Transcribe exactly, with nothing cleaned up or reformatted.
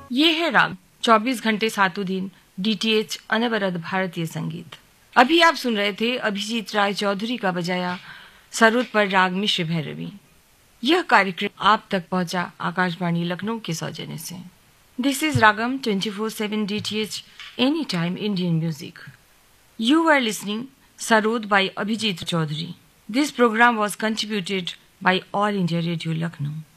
ये है राग चौबीस घंटे सातों दिन डीटीएच अनवरत भारतीय संगीत। अभी आप सुन रहे थे अभिजीत राय चौधरी का बजाया सरोद पर राग मिश्र भैरवी। यह कार्यक्रम आप तक पहुंचा आकाशवाणी लखनऊ के सौजन्य से। This is ragam twenty four seven DTH any time Indian music. You are listening sarod by Abhijit Chaudhary. This program was contributed by All India Radio Lucknow.